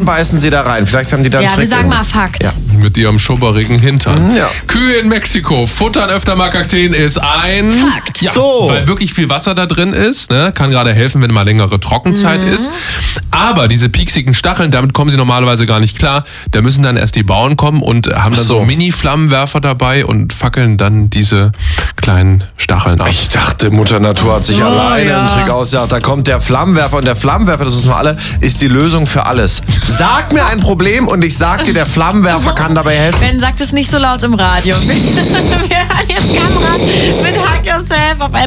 beißen sie da rein? Vielleicht haben die da einen Trick. Ja, wir sagen mal Fakt. Ja. Mit ihrem schubberigen Hintern. Ja. Kühe in Mexiko futtern öfter mal Kakteen ist ein... Fakt. Ja, So. weil wirklich viel Wasser da drin ist. Ne? Kann gerade helfen, wenn mal längere Trockenzeit ist. Aber diese pieksigen Stacheln, damit kommen sie normalerweise gar nicht klar. Da müssen dann erst die Bauern kommen und haben dann so Mini-Flammenwerfer dabei und fackeln dann diese kleinen Stacheln ab. Ich dachte, Mutter Natur hat sich alleine einen Trick ausgedacht. Da kommt der Flammenwerfer und der Flammenwerfer, das wissen wir alle, ist die Lösung für alles. Sag mir ein Problem und ich sag dir, der Flammenwerfer kann dabei helfen. Ben, sagt es nicht so laut im Radio. Wir hören jetzt Kamera mit Hack Yourself auf